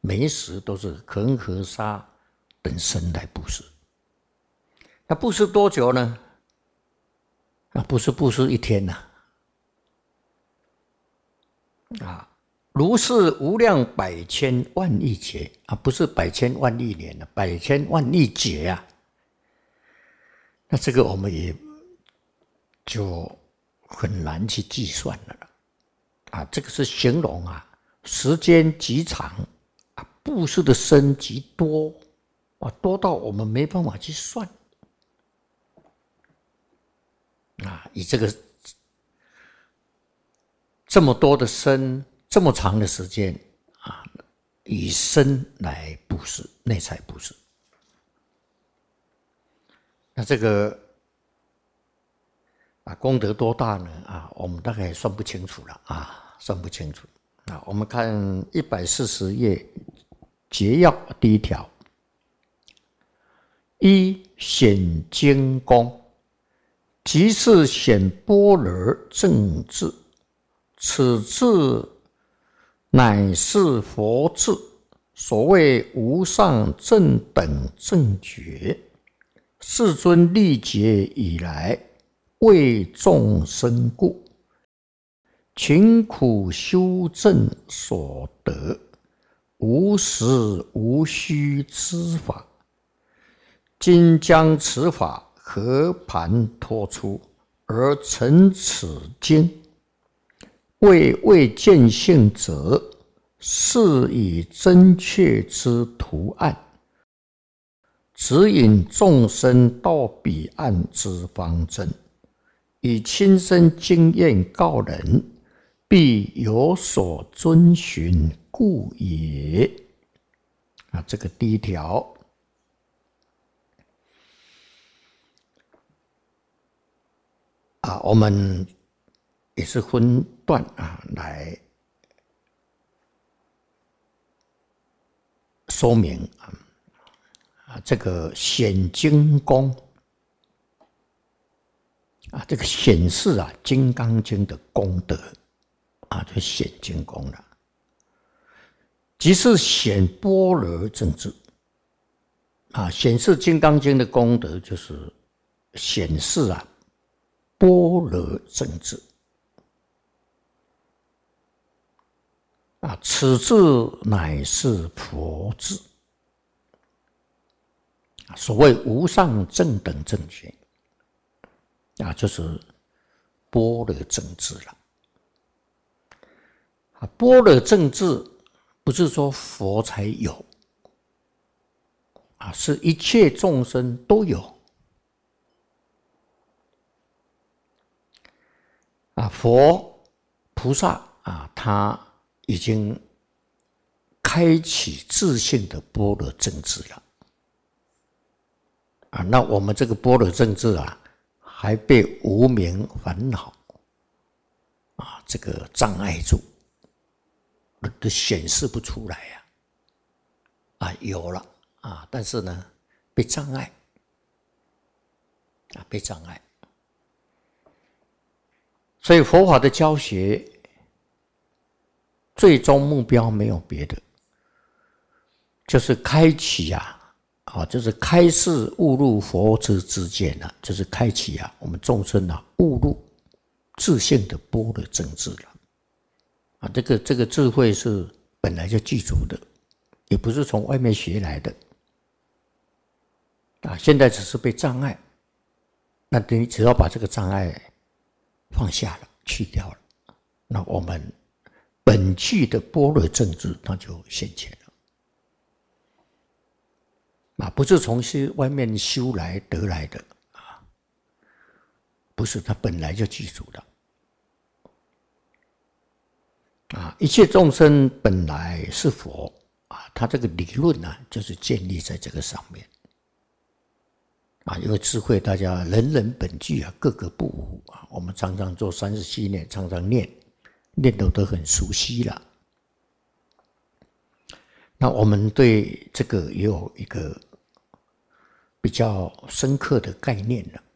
每一时都是恒河沙等身来布施。那布施多久呢？不是布施一天呐，如是无量百千万亿劫不是百千万亿年了，百千万亿劫啊。那这个我们也就很难去计算了这个是形容时间极长布施的身极多多到我们没办法去算以这个这么多的身，这么长的时间以身来布施，内财布施。那这个功德多大呢？我们大概算不清楚了算不清楚我们看140页结要第一条，一显精功，即是显般若正智，此智乃是佛智，所谓无上正等正觉。世尊历劫以来，为众生故，勤苦修正所得，无实无虚之法。今将此法和盘托出，而成此经。未见性者，是以真确之图案，指引众生到彼岸之方针，以亲身经验告人，必有所遵循故也。这个第一条我们也是分段来说明这个显精功这个显示《金刚经》的功德就显精功了，即是显般若正智显示《金刚经》的功德，就是显示般若正智此智乃是佛智所谓无上正等正觉就是般若正智了般若正智不是说佛才有是一切众生都有佛菩萨他已经开启自性的般若正智了那我们这个般若正智还被无明烦恼这个障碍住，都显示不出来有了但是呢被障碍被障碍。所以佛法的教学最终目标没有别的，就是开启就是开示悟入佛之见就是开启我们众生悟入自性的般若正智了这个智慧是本来就具足的，也不是从外面学来的现在只是被障碍，那你只要把这个障碍放下了，去掉了，那我们本具的般若正智它就现前了不是从外面修来得来的不是，它本来就具足的一切众生本来是佛它这个理论就是建立在这个上面因为智慧大家人人本具各个不无我们常常做37念，常常念得都很熟悉了。那我们对这个也有一个比较深刻的概念了